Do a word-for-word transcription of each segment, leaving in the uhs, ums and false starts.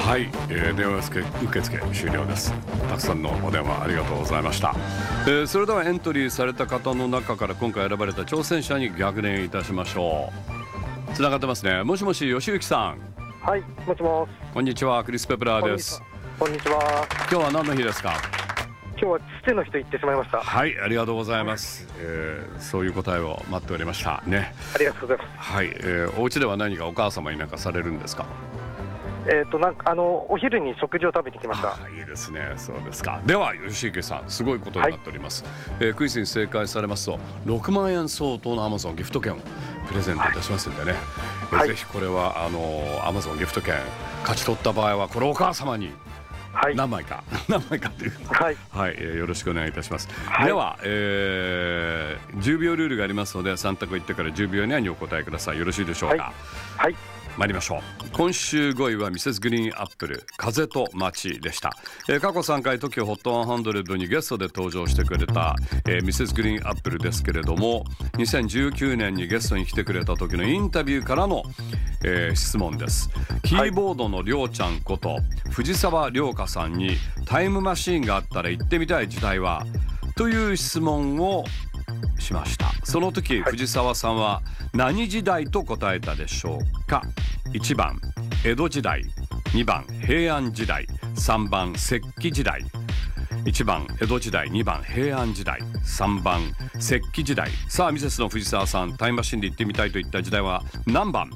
はい、えー、電話受付終了です。たくさんのお電話ありがとうございました。えー、それではエントリーされた方の中から今回選ばれた挑戦者に逆伝いたしましょう。つながってますね。もしもし、吉行さん。 はい、もしもし。 こんにちは、クリス・ペプラーです。 こんにちは。 今日は何の日ですか？ 今日は父の日と言ってしまいました。 はい、ありがとうございます。えー、そういう答えを待っておりましたね。 ありがとうございます。 はい、えー、お家では何かお母様に何かされるんですか？ えーとなんかあのお昼に食事を食べに来ました。 あ、いいですね。そうですか。では吉池さん、すごいことになっております。はい、えー、クイズに正解されますとろくまんえん相当のアマゾンギフト券をプレゼントいたしますんでね、はい、えー、ぜひこれはあのアマゾンギフト券勝ち取った場合はこれお母様に何枚か、はい、何枚かという、はい、はい、えー、よろしくお願いいたします。はい、では、えー、じゅうびょうルールがありますのでさん択言ってからじゅうびょう以内にお答えください。よろしいでしょうか？はい、はい、参りましょう。今週ごいはミセスグリーンアップル風と街でした。えー、過去さんかい トキオホットハンドレッドにゲストで登場してくれた、えー、ミセスグリーンアップルですけれども、にせんじゅうきゅうねんにゲストに来てくれた時のインタビューからの、えー、質問です。キーボードのりょうちゃんこと藤沢涼香さんにタイムマシーンがあったら行ってみたい時代はという質問をしました。その時、はい、藤沢さんは何時代と答えたでしょうか？いちばん江戸時代、にばん平安時代、さんばん石器時代。いちばん江戸時代、にばん平安時代、さんばん石器時代。さあミセスの藤沢さん、タイムマシンで行ってみたいといった時代は何番？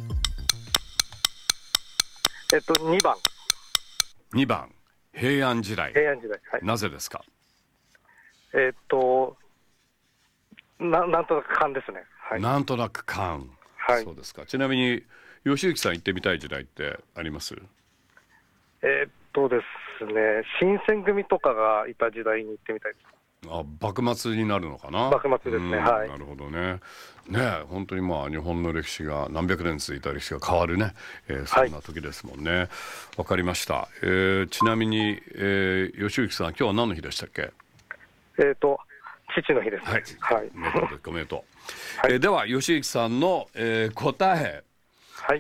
えっとにばん。 にばん平安時代。 平安時代、はい、 なぜですか？ えっとな, なんとなく勘ですね。はい、 なんとなく勘、はい、そうですか。ちなみに吉行さん行ってみたい時代ってあります？ えー、っとですね、新選組とかがいた時代に行ってみたいです。 あ、幕末になるのかな？幕末ですね。はい。 なるほどね。ね、本当にまあ日本の歴史が何百年続いた歴史が変わるね、えー、そんな時ですもんね。わ、はい、かりました。えー、ちなみに、えー、吉行さん、今日は何の日でしたっけ？ えー、っと父の日ですね。 はい。 はい、 おめでとう、おめでとう。はい、えー、では吉行さんの、えー、答え。 はい。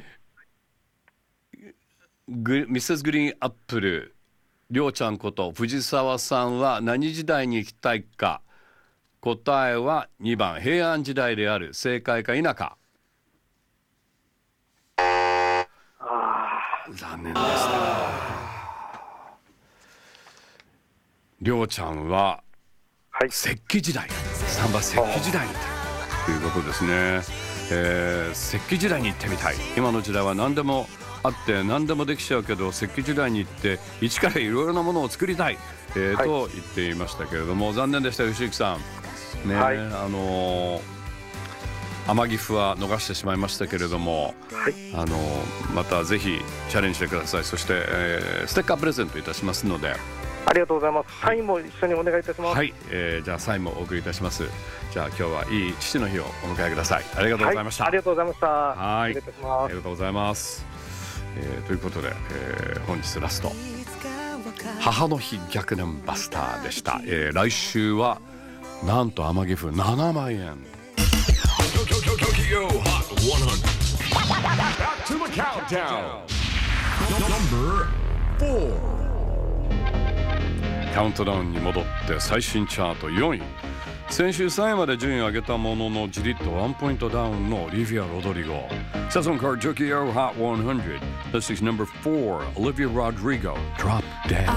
ミセスグリーンアップルりょうちゃんこと藤沢さんは何時代に行きたいか？答えはにばん平安時代である。正解か否か？ あ、 残念でした。りょうちゃんは石器時代、さんばん石器時代にということですね。えー、石器時代に行ってみたい。今の時代は何でもあって何でもできちゃうけど石器時代に行って一からいろいろなものを作りたい、えーはい、と言っていましたけれども、残念でした吉行さん、ね、はい、あのー、天城府は逃してしまいましたけれども、はい、あのー、またぜひチャレンジしてください。そして、えー、ステッカープレゼントいたしますので。 ありがとうございます。サインも一緒にお願いいたします。 はい、えー、じゃあサインもお送りいたします。じゃあ今日はいい父の日をお迎えください。ありがとうございました。 はい、ありがとうございました。 はい、 ありがとうございます。 ありがとうございます。えー、ということで、えー、本日ラスト母の日逆年バスターでした。えー、来週はなんと天城府ななまんえん。カウントダウンに戻って最新チャートよんい。先週さんいまで順位を上げたもののじりっとワンポイントダウンのオリビア・ロドリゴ。サソンカー Tokyo Hot ひゃく。This is number four, Olivia Rodrigo, Drop Dead.